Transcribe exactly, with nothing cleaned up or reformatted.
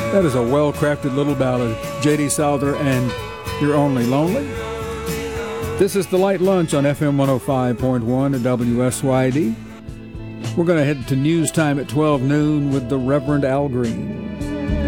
That is a well-crafted little ballad. J D. Souther and You're Only Lonely. This is The Light Lunch on F M one oh five point one at W S Y D. We're going to head to news time at twelve noon with the Reverend Al Green.